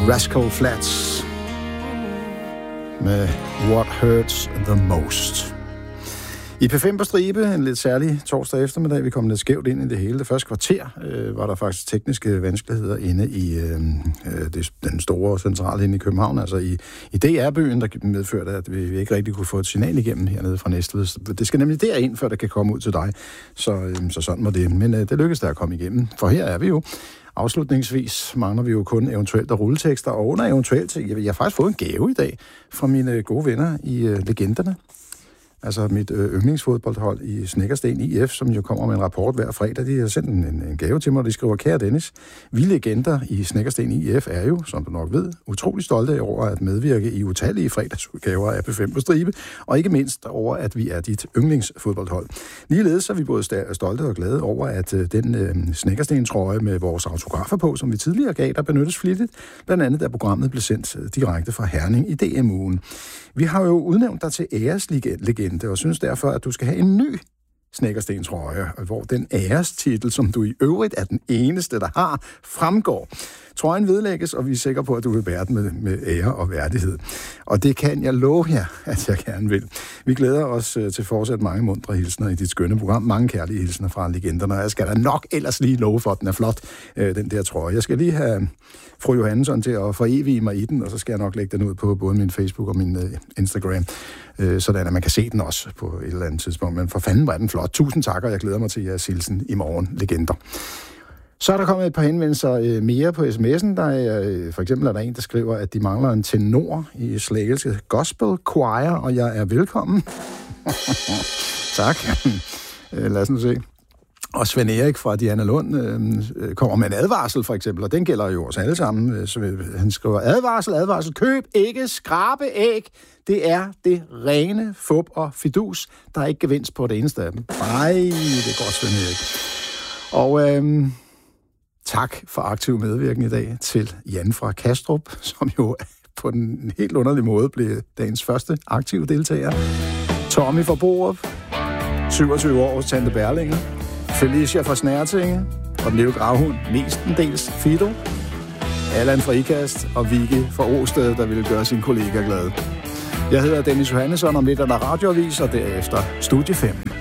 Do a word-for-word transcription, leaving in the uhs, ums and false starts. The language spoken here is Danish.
Rascal Flatts med What Hurts the Most. I P fem på stribe, en lidt særlig torsdag eftermiddag, vi kom lidt skævt ind i det hele. Det første kvarter øh, var der faktisk tekniske vanskeligheder inde i øh, det, den store centrale inde i København, altså i, i D R-byen, der medførte, at vi, vi ikke rigtig kunne få et signal igennem hernede fra Næstved. Det skal nemlig derind, før det kan komme ud til dig. Så, øh, så sådan må det. Men øh, det lykkedes der at komme igennem, for her er vi jo. Afslutningsvis mangler vi jo kun eventuelt af rulletekster, og under eventuelt, jeg, jeg har faktisk fået en gave i dag fra mine gode venner i uh, Legenderne. Altså mit øh, yndlingsfodboldhold i Snekkersten I F, som jo kommer med en rapport hver fredag. De har sendt en, en gave til mig, og de skriver: Kære Dennis, vi legender i Snekkersten I F er jo, som du nok ved, utrolig stolte over at medvirke i utallige fredagsudgaver af P fem på stribe, og ikke mindst over, at vi er dit yndlingsfodboldhold. Ligeledes er vi både stolte og glade over, at øh, den øh, Snekkersten-trøje med vores autografer på, som vi tidligere gav, der benyttes flittigt, blandt andet da programmet blev sendt øh, direkte fra Herning i D M-ugen. Vi har jo udnævnt dig til æreslegende, og synes derfor, at du skal have en ny Snekkersten-trøje, hvor den ærestitel, som du i øvrigt er den eneste, der har, fremgår. Trøjen vedlægges, og vi er sikre på, at du vil bære den med, med ære og værdighed. Og det kan jeg love jer, at jeg gerne vil. Vi glæder os uh, til fortsat mange mundre hilsner i dit skønne program. Mange kærlige hilsner fra Legenderne, og jeg skal da nok ellers lige love for, at den er flot, uh, den der trøje. Jeg skal lige have fru Johansson til at forevige mig i den, og så skal jeg nok lægge den ud på både min Facebook og min uh, Instagram, uh, sådan at man kan se den også på et eller andet tidspunkt. Men for fanden var den flot. Tusind tak, og jeg glæder mig til jeres hilsen i morgen, Legender. Så er der kommet et par henvendelser øh, mere på sms'en. Der er, øh, for eksempel er der en, der skriver, at de mangler en tenor i Slagelse Gospel Choir, og jeg er velkommen. Tak. Lad os nu se. Og Svend Erik fra Diana Lund øh, kommer med en advarsel, for eksempel, og den gælder jo os alle sammen. Så han skriver: advarsel, advarsel, køb ikke skrabe æg. Det er det rene fup og fidus. Der er ikke gevinst på det eneste af dem. Nej, det er godt, Svend Erik. Og øh, tak for aktiv medvirken i dag til Jan fra Kastrup, som jo på en helt underlig måde blev dagens første aktive deltager. Tommy fra Borup, syvogtyve år hos Tante Berlinger. Felicia fra Snærtinge og den lille gravhund mestendels Fido. Allan fra Ikast og Vicky fra Åsted, der ville gøre sin kollega glad. Jeg hedder Dennis Johannesson, om lidt er der radioavis, og derefter Studie fem.